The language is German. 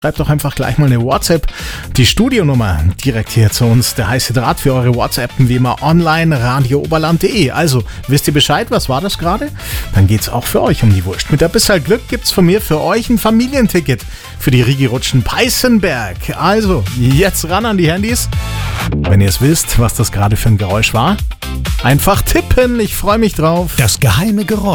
Schreibt doch einfach gleich mal eine WhatsApp. Die Studionummer direkt hier zu uns. Der heiße Draht für eure WhatsAppen wie immer online radiooberland.de. Also, wisst ihr Bescheid? Was war das gerade? Dann geht's auch für euch um die Wurst. Mit ein bisschen Glück gibt's von mir für euch ein Familienticket für die Rigi-Rutschen Peißenberg. Also, jetzt ran an die Handys. Wenn ihr es wisst, was das gerade für ein Geräusch war, einfach tippen. Ich freue mich drauf. Das geheime Geräusch.